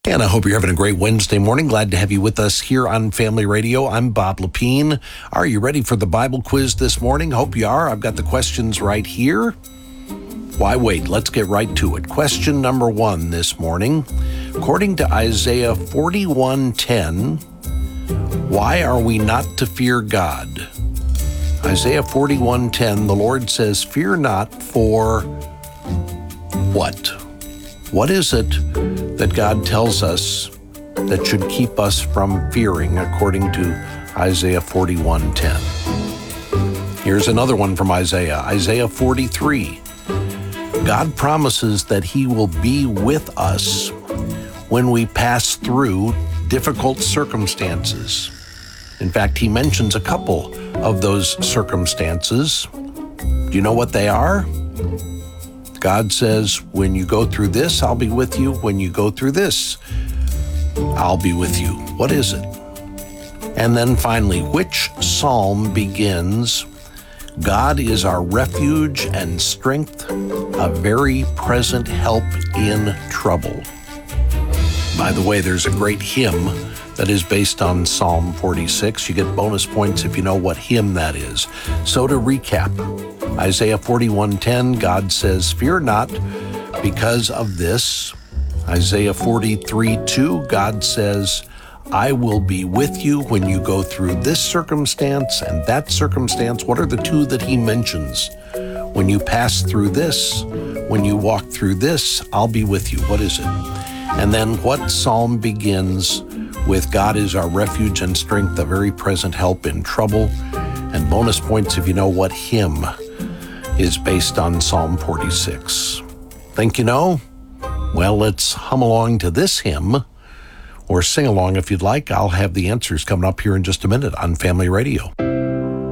And I hope you're having a great Wednesday morning. Glad to have you with us here on Family Radio. I'm Bob Lepine. Are you ready for the Bible quiz this morning? Hope you are. I've got the questions right here. Why wait? Let's get right to it. Question number 1 this morning. According to Isaiah 41:10, why are we not to fear God? Isaiah 41:10, the Lord says, fear not for what? What is it that God tells us that should keep us from fearing, according to Isaiah 41:10? Here's another one from Isaiah 43. God promises that he will be with us when we pass through difficult circumstances. In fact, he mentions a couple of those circumstances. Do you know what they are? God says, when you go through this, I'll be with you. When you go through this, I'll be with you. What is it? And then finally, which psalm begins, God is our refuge and strength, a very present help in trouble? By the way, there's a great hymn that is based on Psalm 46. You get bonus points if you know what hymn that is. So to recap, Isaiah 41:10, God says, fear not because of this. Isaiah 43:2, God says, I will be with you when you go through this circumstance and that circumstance. What are the two that he mentions? When you pass through this, when you walk through this, I'll be with you. What is it? And then what psalm begins with God is our refuge and strength, a very present help in trouble? And bonus points if you know what hymn is based on Psalm 46. Think you know? Well, let's hum along to this hymn, or sing along if you'd like. I'll have the answers coming up here in just a minute on Family Radio.